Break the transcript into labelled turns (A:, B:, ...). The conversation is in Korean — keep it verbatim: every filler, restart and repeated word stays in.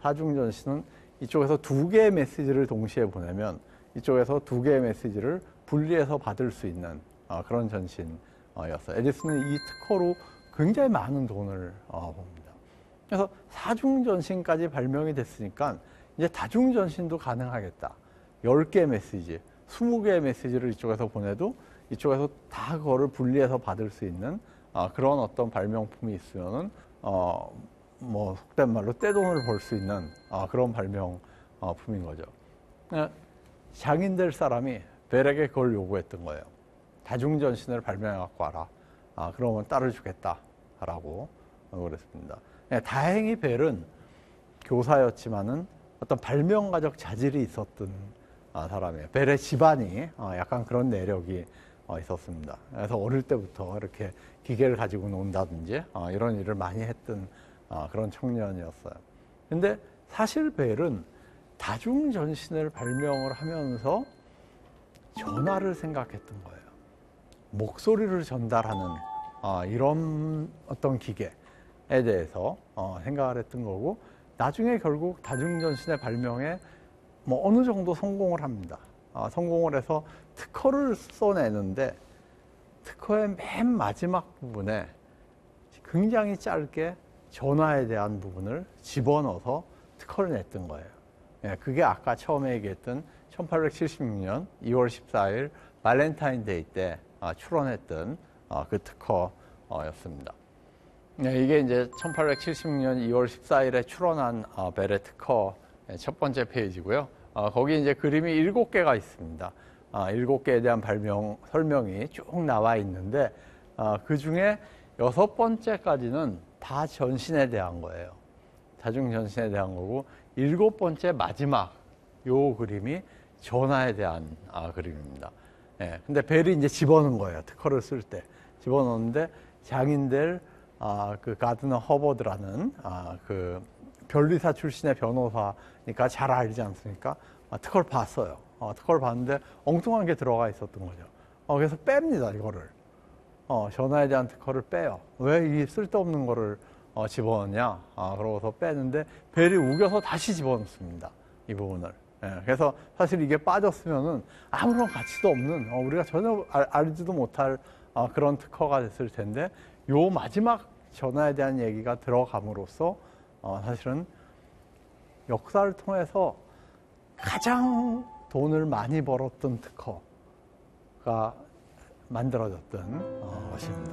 A: 사중전신은 이쪽에서 두 개의 메시지를 동시에 보내면 이쪽에서 두 개의 메시지를 분리해서 받을 수 있는 어, 그런 전신이었어요. 에디슨은 이 특허로 굉장히 많은 돈을 어, 봅니다. 그래서 사중전신까지 발명이 됐으니까 이제 다중전신도 가능하겠다. 열 개의 메시지, 스무 개의 메시지를 이쪽에서 보내도 이쪽에서 다 그거를 분리해서 받을 수 있는 어, 그런 어떤 발명품이 있으면은 어, 뭐 속된 말로 떼돈을 벌 수 있는 어, 그런 발명품인 거죠. 장인 될 사람이 벨에게 그걸 요구했던 거예요. 다중전신을 발명해 갖고 와라. 아, 그러면 딸을 주겠다라고 그랬습니다. 네, 다행히 벨은 교사였지만은 어떤 발명가적 자질이 있었던 아, 사람이에요. 벨의 집안이 어, 약간 그런 내력이 어, 있었습니다. 그래서 어릴 때부터 이렇게 기계를 가지고 논다든지 어, 이런 일을 많이 했던 어, 그런 청년이었어요. 근데 사실 벨은 다중전신을 발명을 하면서 전화를 생각했던 거예요. 목소리를 전달하는 어, 이런 어떤 기계에 대해서 어, 생각을 했던 거고, 나중에 결국 다중전신의 발명에 뭐 어느 정도 성공을 합니다. 어, 성공을 해서 특허를 써내는데 특허의 맨 마지막 부분에 굉장히 짧게 전화에 대한 부분을 집어넣어서 특허를 냈던 거예요. 예, 그게 아까 처음에 얘기했던 천팔백칠십육 년 이월 십사일 발렌타인데이 때 어, 출원했던 어, 그 특허였습니다. 네, 이게 이제 천팔백칠십육 년 이월 십사일에 출원한 어, 벨의 특허 첫 번째 페이지고요. 어, 거기 이제 그림이 일곱 개가 있습니다. 어, 일곱 개에 대한 발명 설명이 쭉 나와 있는데 어, 그 중에 여섯 번째까지는 다 전신에 대한 거예요. 다중전신에 대한 거고, 일곱 번째 마지막 요 그림이 전화에 대한 아, 그림입니다. 예, 근데 벨이 이제 집어넣은 거예요. 특허를 쓸 때 집어넣는데 장인들 아, 그 가드너 허버드라는 아, 그 변리사 출신의 변호사니까 잘 알지 않습니까? 아, 특허를 봤어요. 어, 특허를 봤는데 엉뚱한 게 들어가 있었던 거죠. 어, 그래서 뺍니다, 이거를. 어, 전화에 대한 특허를 빼요. 왜 이 쓸데없는 거를 어, 집어넣냐? 아, 그러고서 빼는데 벨이 우겨서 다시 집어넣습니다, 이 부분을. 예, 그래서 사실 이게 빠졌으면은 아무런 가치도 없는, 어, 우리가 전혀 알, 알지도 못할 어, 그런 특허가 됐을 텐데, 요 마지막 전화에 대한 얘기가 들어감으로써 어, 사실은 역사를 통해서 가장 돈을 많이 벌었던 특허가 만들어졌던 어, 것입니다.